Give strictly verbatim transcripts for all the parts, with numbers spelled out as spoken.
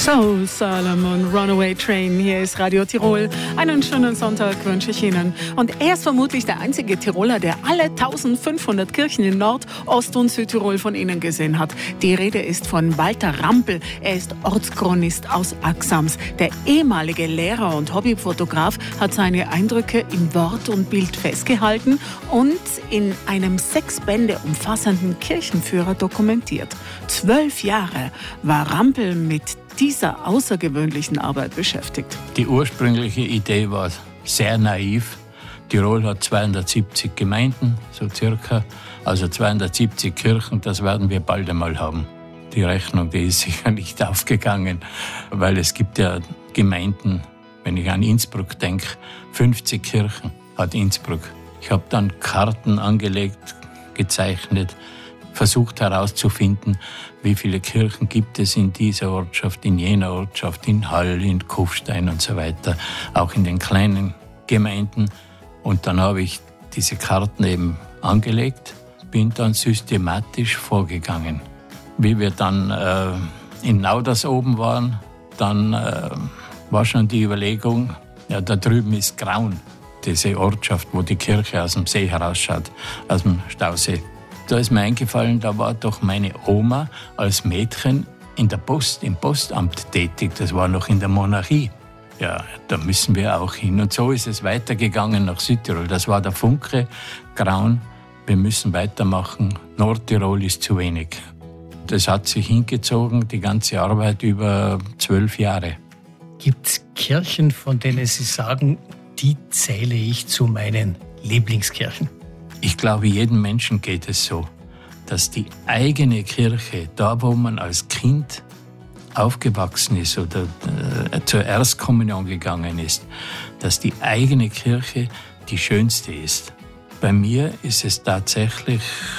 Soul Salomon, Runaway Train. Hier ist Radio Tirol. Einen schönen Sonntag wünsche ich Ihnen. Und er ist vermutlich der einzige Tiroler, der alle eintausendfünfhundert Kirchen in Nord-, Ost- und Südtirol von innen gesehen hat. Die Rede ist von Walter Rampel. Er ist Ortschronist aus Axams. Der ehemalige Lehrer und Hobbyfotograf hat seine Eindrücke in Wort und Bild festgehalten und in einem sechs Bände umfassenden Kirchenführer dokumentiert. Zwölf Jahre war Rampel mit dieser außergewöhnlichen Arbeit beschäftigt. Die ursprüngliche Idee war sehr naiv. Tirol hat zweihundertsiebzig Gemeinden, so circa, also zweihundertsiebzig Kirchen, das werden wir bald einmal haben. Die Rechnung, die ist sicher nicht aufgegangen, weil es gibt ja Gemeinden, wenn ich an Innsbruck denke, fünfzig Kirchen hat Innsbruck. Ich habe dann Karten angelegt, gezeichnet, versucht herauszufinden, wie viele Kirchen gibt es in dieser Ortschaft, in jener Ortschaft, in Hall, in Kufstein und so weiter, auch in den kleinen Gemeinden. Und dann habe ich diese Karten eben angelegt, bin dann systematisch vorgegangen. Wie wir dann äh, in Nauders oben waren, dann äh, war schon die Überlegung, ja, da drüben ist Graun, diese Ortschaft, wo die Kirche aus dem See herausschaut, aus dem Stausee. Da ist mir eingefallen, da war doch meine Oma als Mädchen in der Post, im Postamt tätig. Das war noch in der Monarchie. Ja, da müssen wir auch hin. Und so ist es weitergegangen nach Südtirol. Das war der Funke, Graun. Wir müssen weitermachen. Nordtirol ist zu wenig. Das hat sich hingezogen, die ganze Arbeit über zwölf Jahre. Gibt es Kirchen, von denen Sie sagen, die zähle ich zu meinen Lieblingskirchen? Ich glaube, jedem Menschen geht es so, dass die eigene Kirche, da wo man als Kind aufgewachsen ist oder äh, zur Erstkommunion gegangen ist, dass die eigene Kirche die schönste ist. Bei mir ist es tatsächlich,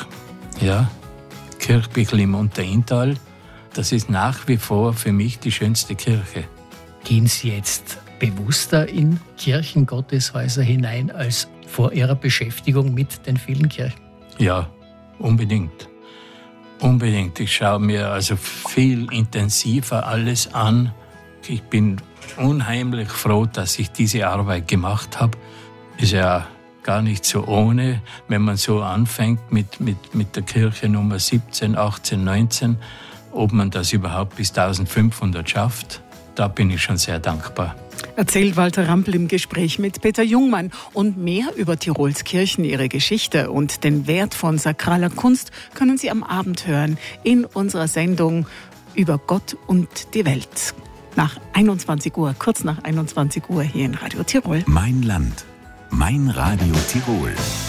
ja, Kirchbichl im Unterinntal. Das ist nach wie vor für mich die schönste Kirche. Gehen Sie jetzt bewusster in Kirchengotteshäuser hinein als vor Ihrer Beschäftigung mit den vielen Kirchen? Ja, unbedingt. Unbedingt. Ich schaue mir also viel intensiver alles an. Ich bin unheimlich froh, dass ich diese Arbeit gemacht habe. Ist ja gar nicht so ohne, wenn man so anfängt mit, mit, mit der Kirche Nummer siebzehn, achtzehn, neunzehn, ob man das überhaupt bis eintausendfünfhundert schafft. Da bin ich schon sehr dankbar. Erzählt Walter Rampel im Gespräch mit Peter Jungmann. Und mehr über Tirols Kirchen, ihre Geschichte und den Wert von sakraler Kunst können Sie am Abend hören in unserer Sendung über Gott und die Welt. Nach einundzwanzig Uhr, kurz nach einundzwanzig Uhr hier in Radio Tirol. Mein Land, mein Radio Tirol.